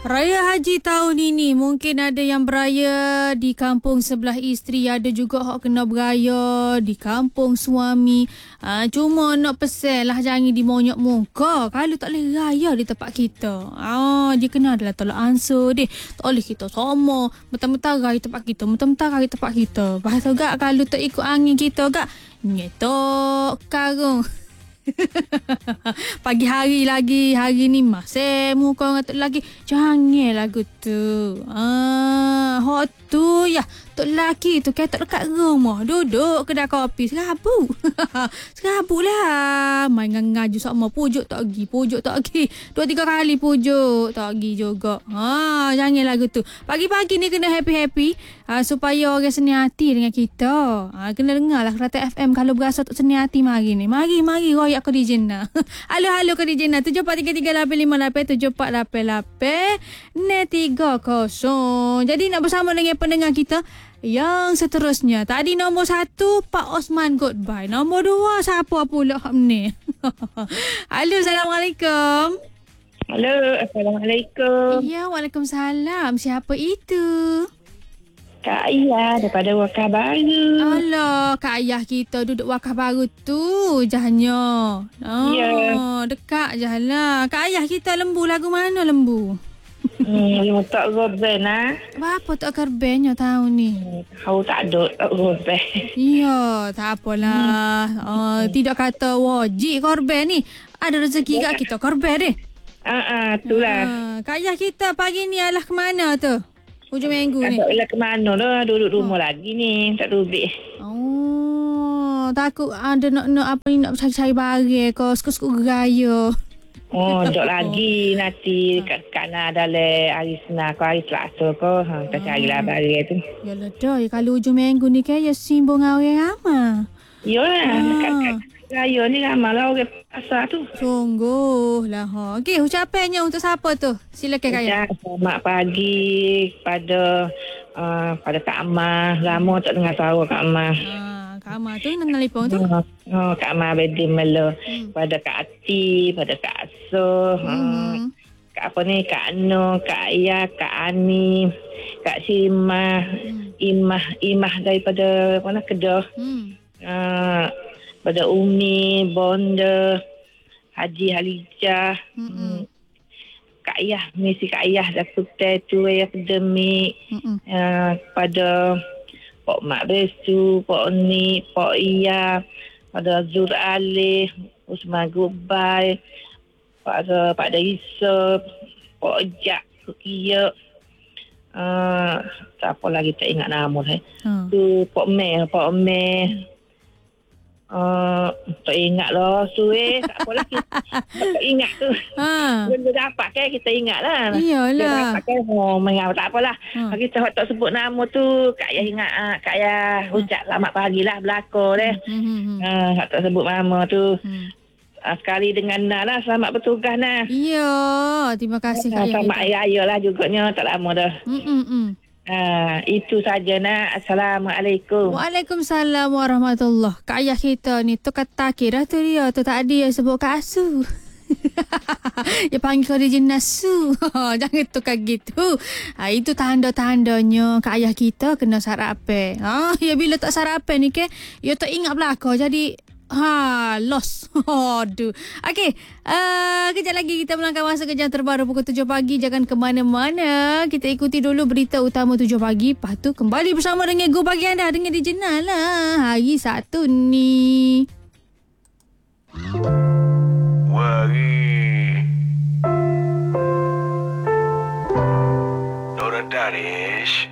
Raya Haji tahun ini mungkin ada yang beraya di kampung sebelah isteri, ada juga hak kena beraya di kampung suami. Cuma nak pesan lah jangan dimonyok muka kalau tak boleh raya di tempat kita. Dia kena adalah tolak ansur deh. Tak boleh kita sama mentang-mentang raya tempat kita, mentang-mentang raya tempat kita. Lepas tu gak kalau tak ikut angin kita gak nyetok karung. Pagi hari lagi, hari ni masih muka ngatuk lagi. Jangan lagu tu. Hot tu ya. Tok lelaki tu ketok dekat rumah, duduk kedai kopi serabut. Serabut lah. Main ngaju sama pujuk tak pergi. 2-3 kali pujuk tak pergi juga. Jangan lagu tu. Pagi-pagi ni kena happy-happy supaya orang seni hati dengan kita. Kena dengar lah Rata FM kalau berasa tak seni hati mari ni. Mari royak ke DJ Na. Halo ke DJ Na 74338588 7488 3-0. Jadi nak bersama dengan pendengar kita yang seterusnya. Tadi nombor 1 Pak Osman goodbye. Nombor 2 siapa pula ni? Halo, Assalamualaikum. Halo, Assalamualaikum. Ya, Waalaikumsalam. Siapa itu? Kak Ayah daripada Wakaf Baru. Alah, Kak Ayah kita duduk Wakaf Baru tu jahnya. Ya. Dekat je lah. Kak Ayah kita lembu lagu mana lembu? Tak goben lah. Apa tak kerbennya tahun ni? Kau tak ada tak goben. Ya, tak apalah. Tidak kata wajib korban ni. Ada rezeki kat kita korban deh. Itulah. Kak Ayah kita pagi ni alah ke mana tu? Hujung minggu ni. Tak lah ke mana lah. Duduk rumah lagi ni. Tak duduk. Takut ada nak apa ni nak cari barang ke. Suka-suka geraya. Duduk lagi nanti kat kanan dalam hari Senin ke hari Selasa ke. Kita carilah barang tu. Yalah dah. Kalau hujung minggu ni kan ya simbol dengan orang ramai. Yalah. Dekat raya ni ramai lah orang pasar tu. Sungguh lah. Okey, ucapannya untuk siapa tu? Silakan Kak Ayah. Selamat pagi pada Kak Amah. Lama tak dengar suara Kak Amah. Kak Amah tu nak telefon tu? Kak Amah Bedi Melo. Pada Kak Ati, pada Kak Aso. Kak apa ni? Kak Ano, Kak Ayah, Kak Ani, Kak Simah, Imah daripada mana Kedah. Pada Umi, Bonda, Haji Halijah, Kak Ayah, misi Kak Ayah Dr. Tuai Akademik, pada Pak Mak Besu, Pak Ni, Pak Iya, pada Zur Ali, Usman Gubai, pada Pak Daisa, Pak Jak, Kukia, siapa lagi tak ingat nama saya. Tu Pak Meh. Tak ingat lah tak apa lagi. Tak ingat tu. Benda dapat kan kita ingat lah. Iyalah. Dapat kan tak apalah. Kita tak sebut nama tu Kak Ayah ingat. Kak Ayah ucap selamat pagi lah belakang deh. Tak sebut nama tu. Sekali dengan Nah lah selamat bertugas Nah. Ya, terima kasih Kak Ayah. Selamat Hari Raya lah juganya tak lama dah. Itu saja nak. Assalamualaikum. Waalaikumsalam warahmatullahi. Kak Ayah kita ni tu kata kira tu dia tu tak ada yang sebut Kak Asu. Dia panggil kau dia Nasu. Jangan tukar gitu. Itu tanda-tandanya Kak Ayah kita kena sarapan. Ya bila tak sarapan ni ke, ya tak ingat belakang jadi lost. Aduh. Okey. Kejap lagi kita melangkah masa ke jam terbaru pukul 7 pagi. Jangan ke mana-mana. Kita ikuti dulu berita utama 7 pagi. Lepas tu kembali bersama dengan Go Pagi anda dengan DJ Na lah. Hari Sabtu ni. Wagi Dora Danish